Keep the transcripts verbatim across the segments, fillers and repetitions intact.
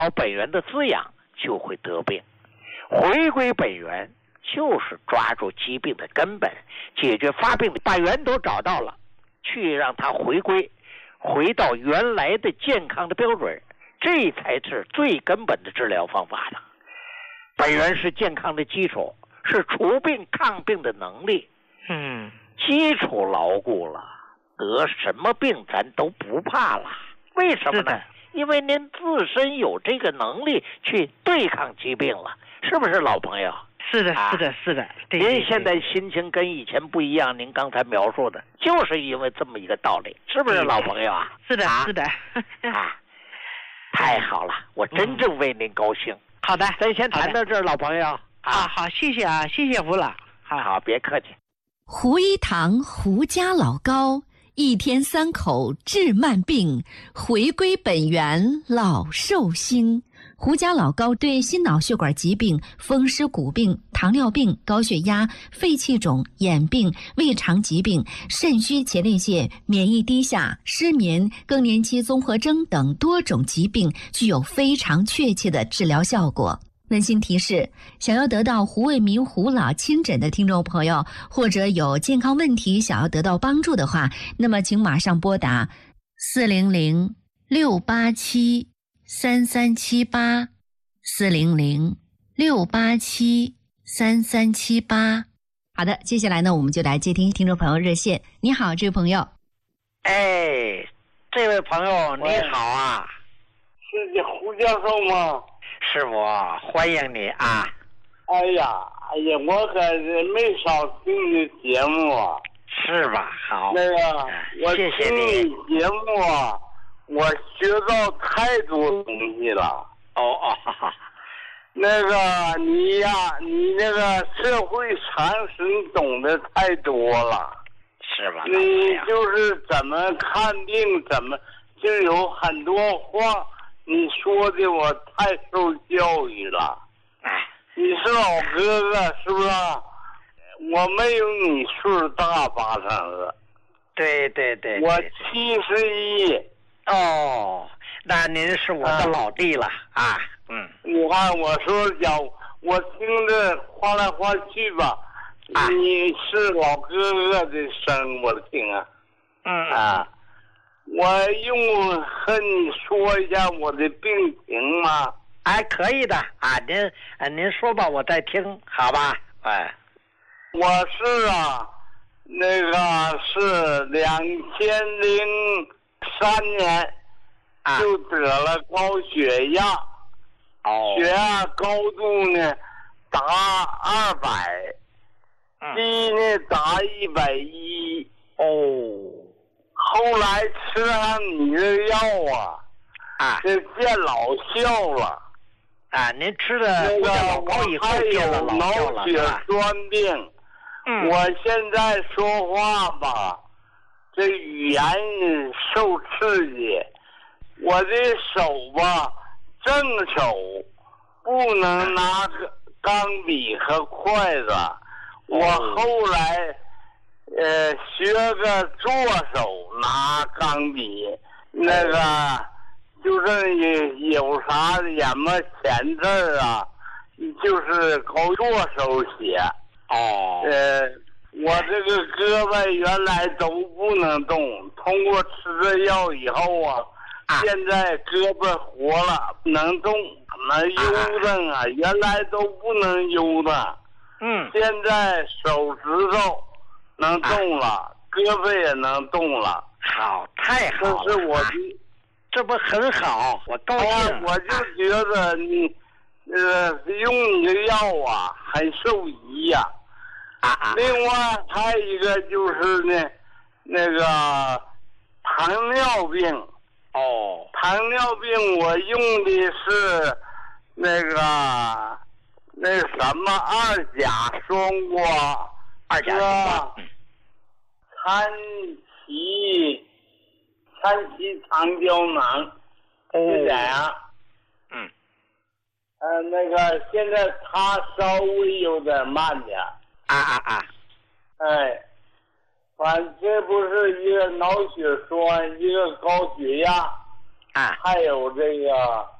本源的滋养，就会得病。回归本源就是抓住疾病的根本，解决发病，把源头找到了，去让它回归，回到原来的健康的标准，这才是最根本的治疗方法了。本源是健康的基础，是除病抗病的能力。 嗯， 基础牢固了，得什么病咱都不怕了。为什么呢？因为您自身有这个能力去对抗疾病了，是不是老朋友？ 是的，是的，是的。对您现在心情跟以前不一样，您刚才描述的，就是因为这么一个道理，是不是老朋友啊？ 是的，是的。 啊，太好了，我真正为您高兴。 好的， 咱先谈到这儿，老朋友。 啊，好，谢谢啊，谢谢胡老。 好好，别客气。 胡一堂胡家老高，一天三口治慢病，回归本源老寿星。胡家老高对心脑血管疾病、风湿骨病、糖尿病、高血压、肺气肿、眼病、胃肠疾病、肾虚前列腺、免疫低下、失眠、更年期综合征等多种疾病具有非常确切的治疗效果。温馨提示：想要得到胡卫民胡老亲诊的听众朋友，或者有健康问题想要得到帮助的话，那么请马上拨打四零零六八七三三七八四零零六八七三三七八。好的，接下来呢，我们就来接听听众朋友热线。你好，这位朋友。 哎，这位朋友你好啊， 是这胡教授吗？ 是我，欢迎你啊！ 哎呀，哎呀，我可是没少听你节目啊， 是吧？好， 那个，我谢谢你节目啊，我学到太多东西了。 哦哦，哈哈。 那个你呀，你那个社会常识你懂得太多了， 是吧？ 你就是怎么看病，怎么就有很多话。你说的我太受教育了， 哎， 你是老哥哥是不是？我没有你岁大八成了。 对对对， 我七十一。 哦，那您是我的老弟了啊。啊嗯， 你看我说讲，我听着话来话去吧，啊、你是老哥哥的声，我听啊。 嗯啊。我用和你说一下我的病情吗？ 哎，可以的啊，您啊您说吧，我在听，好吧？哎， 我是啊，那个是两千零三年就得了高血压， 哦， 血压高度呢达二百，低呢达一百一， 哦。 后来吃上你的药啊， 啊， 这见老效了。 啊，您吃的那个我以后还见了有老效了， 脑血栓病。 嗯， 我现在说话吧，这语言受刺激，我的手吧，正手不能拿钢笔和筷子。我后来。呃，学个左手拿钢笔，那个就是有有啥什么钱字儿啊，就是靠左手写。 哦。 呃，我这个胳膊原来都不能动，通过吃这药以后啊，啊现在胳膊活了，能动，能悠着啊，原来都不能悠的。 嗯。 现在手指头。能动了，啊、胳膊也能动了， 好，太好了！ 这是我的， 这不很好，我高兴。 啊、我就觉得你，呃，用你的药啊，很受益呀、 啊。啊另外还有一个就是呢，那个糖尿病。 哦。 糖尿病我用的是那个那什么二甲双胍。 二甲双胍， 参旗参旗长胶囊，是这样。 嗯。 呃，那个现在他稍微有点慢点。 啊啊啊！ 哎，反正这不是一个脑血栓，一个高血压， 啊， 还有这个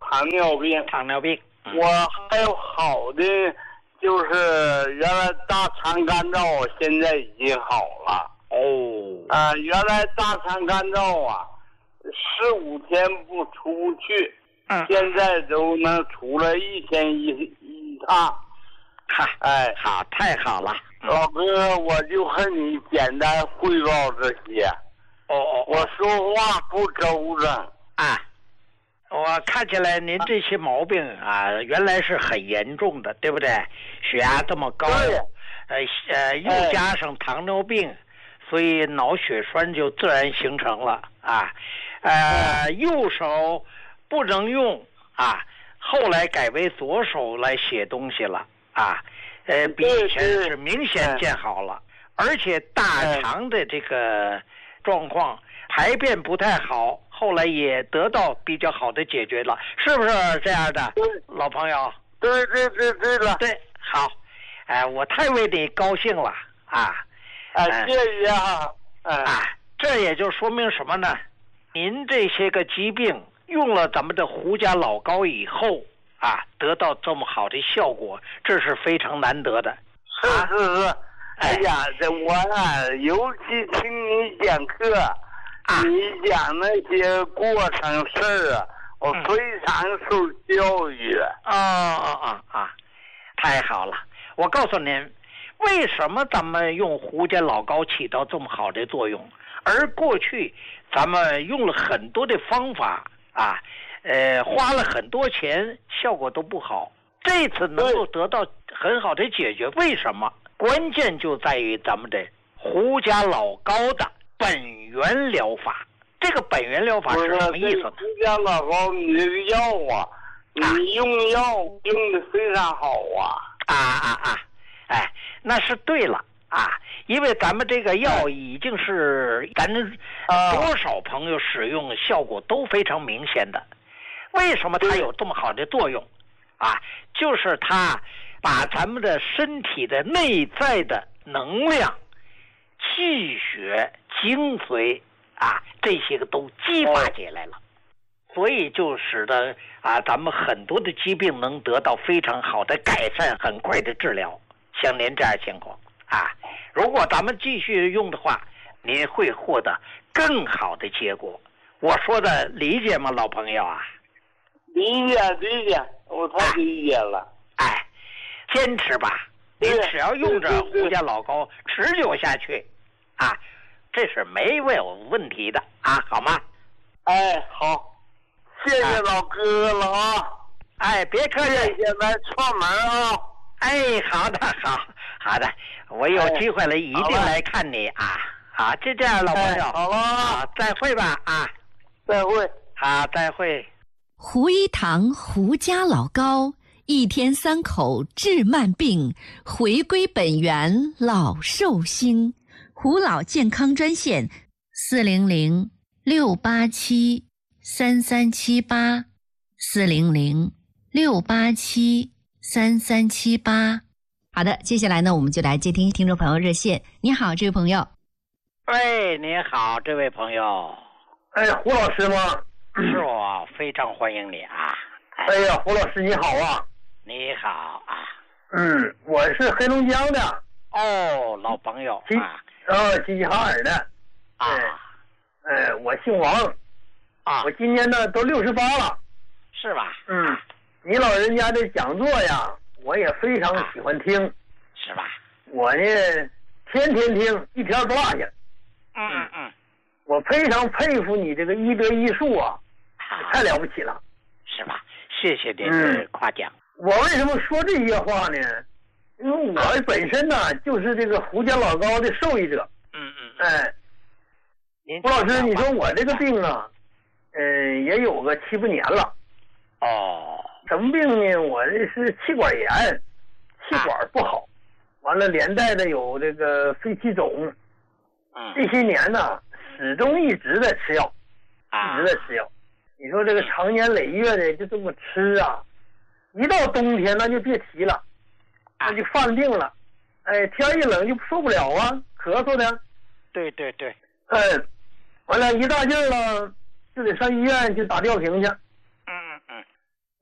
糖尿病。 糖尿病。嗯、 我还有好的，就是原来大肠干燥，现在已经好了。 哦。 啊、呃，原来大肠干燥啊，十五天不出去， 嗯， 现在都能出来一天一一趟。 哈， 哎， 好，太好了。 老哥，我就和你简单汇报这些。 哦哦， 我说话不周正啊。我看起来您这些毛病啊，原来是很严重的，对不对？血压这么高，呃呃，又加上糖尿病，哎、所以脑血栓就自然形成了啊。呃，右手不能用啊，后来改为左手来写东西了啊。呃，比以前是明显见好了，而且大肠的这个状况，排便不太好，后来也得到比较好的解决了，是不是这样的，老朋友？ 对对对对了， 对，好，哎、呃，我太为你高兴了啊！ 啊，谢谢啊！ 啊，这也就说明什么呢？您这些个疾病用了咱们的胡家老膏以后啊，得到这么好的效果，这是非常难得的。 是是是，哎呀，这我啊，尤其听你讲课，啊、你讲那些过程事儿啊，我非常受教育。 啊啊啊啊！太好了！我告诉您，为什么咱们用胡家老膏起到这么好的作用，而过去咱们用了很多的方法啊。呃，花了很多钱，效果都不好。这次能够得到很好的解决，为什么？关键就在于咱们的胡家老膏的本源疗法。这个本源疗法是什么意思呢？ 胡家老膏，你这个药啊，你用药用的非常好啊！ 啊啊啊！哎，那是对了啊，因为咱们这个药已经是咱多少朋友使用效果都非常明显的。为什么它有这么好的作用啊？就是它把咱们的身体的内在的能量、气血、精髓啊，这些个都激发起来了，所以就使得啊，咱们很多的疾病能得到非常好的改善，很快的治疗。像您这样情况啊，如果咱们继续用的话，您会获得更好的结果。我说的理解吗，老朋友啊？ 理解理解，我太理解了。 哎，坚持吧，你只要用着胡家老膏持久下去，啊，这是没有问题的啊，好吗？ 哎，好，谢谢老哥了啊！ 哎，别客气， 谢谢来串门啊！ 哎，好的，好好的，我有机会了，一定来看你啊！好，就这样，老朋友， 好了， 好，再会吧啊！ 再会， 好，再会。 胡一堂胡家老膏，一天三口治慢病，回归本源老寿星。胡老健康专线：四零零六八七三三七八，四零零六八七三三七八。好的，接下来呢，我们就来接听听众朋友热线。你好，这位朋友。 喂，你好，这位朋友。 哎，胡老师吗？ 是我，非常欢迎你啊！ 哎呀，胡老师你好啊！ 你好啊！ 嗯，我是黑龙江的。 哦，老朋友啊！ 呃，齐齐哈尔的。 啊。 哎，我姓王。 啊。 我今年呢都六十八了。 是吧？ 嗯，你老人家的讲座呀，我也非常喜欢听。啊、 是吧？ 我呢，天天听，一天不落下。 嗯嗯嗯。 我非常佩服你这个医德医术啊，太了不起了， 是吧？谢谢您的夸奖。 嗯、我为什么说这些话呢？因为我本身呢、啊、就是这个胡家老膏的受益者。 嗯嗯。 哎， 您胡老师，你说我这个病啊，嗯、呃，也有个七八年了。 哦。 什么病呢？我这是气管炎，气管不好，啊、完了连带的有这个肺气肿。 嗯。 这些年呢。始终一直在吃药， 啊、 一直在吃药。你说这个长年累月的就这么吃啊，一到冬天那就别提了，那就犯病了。哎，天一冷就受不了啊，咳嗽的。 对对对。 哎，完了，一大劲儿了，就得上医院去打吊瓶去。 嗯嗯。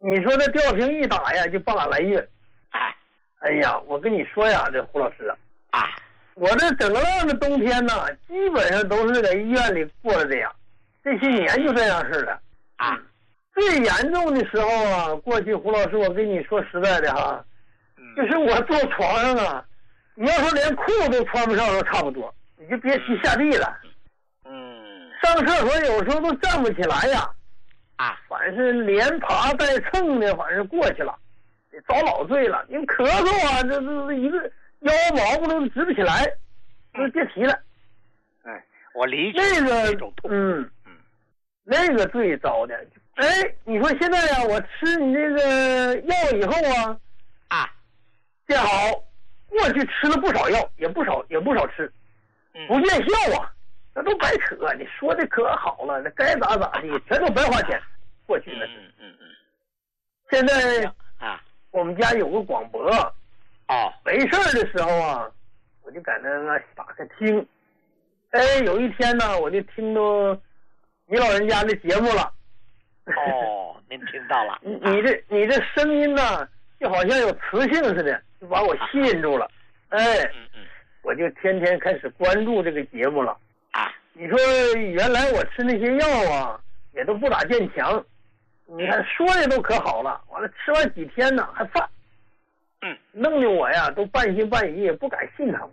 你说这吊瓶一打呀，就半拉来月。 哎， 哎呀，我跟你说呀，这胡老师啊， 啊， 我这整个的冬天呢，基本上都是在医院里过的这样，这些年就这样似的。 啊， 最严重的时候啊，过去胡老师，我跟你说实在的哈， 嗯、 就是我坐床上啊，你要说连裤都穿不上都差不多，你就别提下地了。 嗯， 上厕所有时候都站不起来呀。 啊， 反正是连爬带蹭的，反正过去了，遭老罪了。因为咳嗽啊，这这一个腰毛不都直不起来，就别提了。 哎，我理解那个种痛。 嗯嗯， 那个最糟的。哎，你说现在呀、啊，我吃你这个药以后啊， 啊， 见好，过去吃了不少药，也不少也不少吃， 嗯、 不见效啊，那都白扯。你说的可好了，那该咋咋的，全都白花钱。过去了， 嗯嗯嗯， 现在啊， 我们家有个广播， 哦， 没事儿的时候啊，我就在那个打开听。哎，有一天呢，我就听到你老人家的节目了。 哦，您听到了？ 你你这你这声音呢，就好像有磁性似的，就把我吸引住了。哎， 嗯嗯， 我就天天开始关注这个节目了。 啊， 你说原来我吃那些药啊，也都不咋见强。你看说的都可好了，完了吃完几天呢还犯， 嗯， 弄得我呀都半信半疑，也不敢信他们。